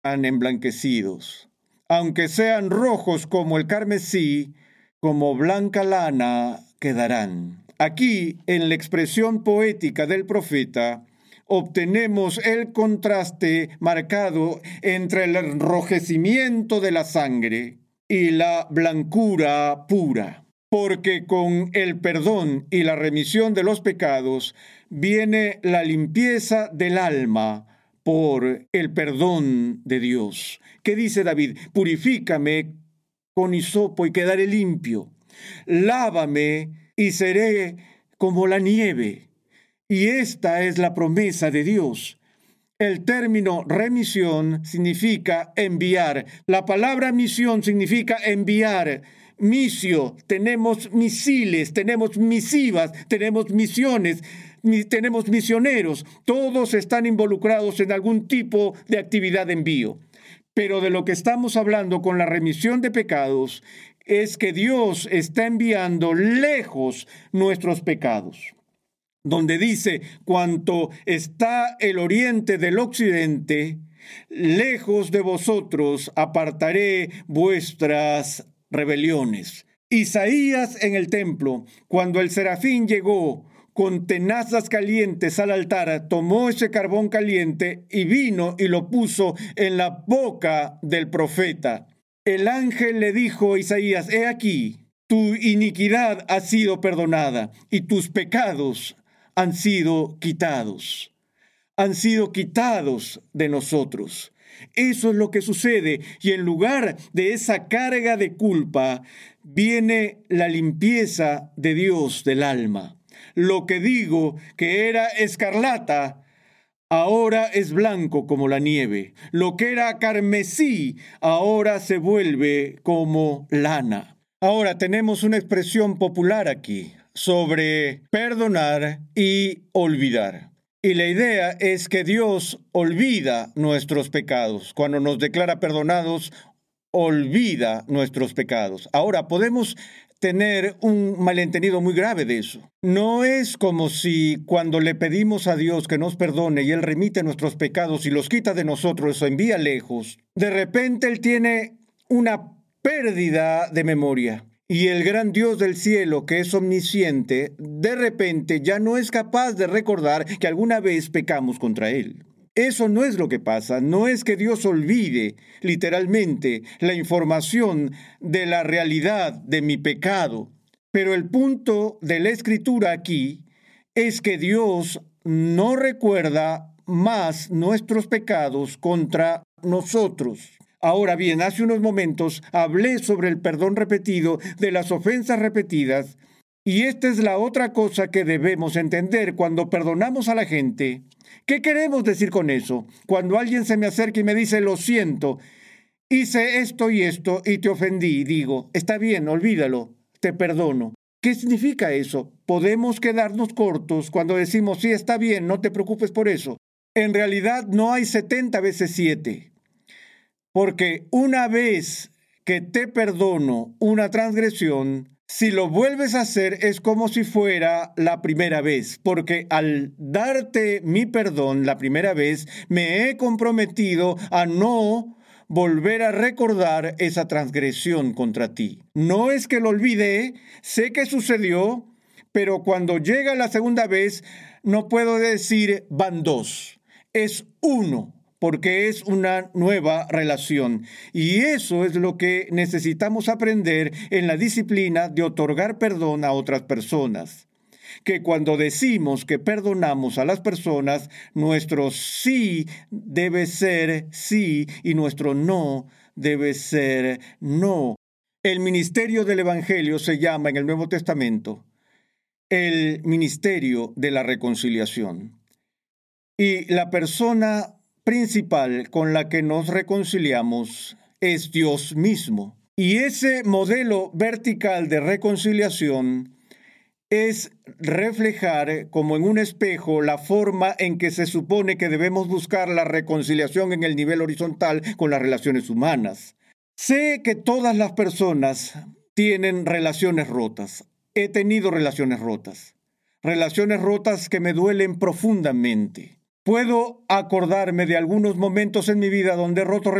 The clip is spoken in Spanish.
han emblanquecidos. Aunque sean rojos como el carmesí, como blanca lana quedarán. Aquí, en la expresión poética del profeta, obtenemos el contraste marcado entre el enrojecimiento de la sangre y la blancura pura. Porque con el perdón y la remisión de los pecados viene la limpieza del alma por el perdón de Dios. ¿Qué dice David? Purifícame con hisopo y quedaré limpio. Lávame y seré como la nieve. Y esta es la promesa de Dios. El término remisión significa enviar. La palabra misión significa enviar. Misio, tenemos misiles, tenemos misivas, tenemos misiones, tenemos misioneros. Todos están involucrados en algún tipo de actividad de envío. Pero de lo que estamos hablando con la remisión de pecados es que Dios está enviando lejos nuestros pecados. Donde dice, cuanto está el oriente del occidente, lejos de vosotros apartaré vuestras rebeliones. Isaías en el templo, cuando el serafín llegó con tenazas calientes al altar, tomó ese carbón caliente y vino y lo puso en la boca del profeta. El ángel le dijo a Isaías, he aquí, tu iniquidad ha sido perdonada y tus pecados han sido quitados. Han sido quitados de nosotros. Eso es lo que sucede, y en lugar de esa carga de culpa, viene la limpieza de Dios del alma. Lo que digo que era escarlata, ahora es blanco como la nieve. Lo que era carmesí, ahora se vuelve como lana. Ahora tenemos una expresión popular aquí sobre perdonar y olvidar. Y la idea es que Dios olvida nuestros pecados. Cuando nos declara perdonados, olvida nuestros pecados. Ahora, podemos tener un malentendido muy grave de eso. No es como si cuando le pedimos a Dios que nos perdone y Él remite nuestros pecados y los quita de nosotros, los envía lejos, de repente Él tiene una pérdida de memoria. Y el gran Dios del cielo, que es omnisciente, de repente ya no es capaz de recordar que alguna vez pecamos contra Él. Eso no es lo que pasa. No es que Dios olvide literalmente la información de la realidad de mi pecado. Pero el punto de la Escritura aquí es que Dios no recuerda más nuestros pecados contra nosotros. Ahora bien, hace unos momentos hablé sobre el perdón repetido de las ofensas repetidas, y esta es la otra cosa que debemos entender cuando perdonamos a la gente. ¿Qué queremos decir con eso? Cuando alguien se me acerca y me dice, lo siento, hice esto y te ofendí, digo, está bien, olvídalo, te perdono. ¿Qué significa eso? Podemos quedarnos cortos cuando decimos, sí, está bien, no te preocupes por eso. En realidad no hay 70 veces 7. Porque una vez que te perdono una transgresión, si lo vuelves a hacer es como si fuera la primera vez, porque al darte mi perdón la primera vez, me he comprometido a no volver a recordar esa transgresión contra ti. No es que lo olvidé, sé que sucedió, pero cuando llega la segunda vez, no puedo decir van dos, es uno. Porque es una nueva relación. Y eso es lo que necesitamos aprender en la disciplina de otorgar perdón a otras personas. Que cuando decimos que perdonamos a las personas, nuestro sí debe ser sí y nuestro no debe ser no. El ministerio del Evangelio se llama en el Nuevo Testamento el ministerio de la reconciliación. Y la persona principal con la que nos reconciliamos es Dios mismo. Y ese modelo vertical de reconciliación es reflejar como en un espejo la forma en que se supone que debemos buscar la reconciliación en el nivel horizontal con las relaciones humanas. Sé que todas las personas tienen relaciones rotas. He tenido relaciones rotas que me duelen profundamente. Puedo acordarme de algunos momentos en mi vida donde he roto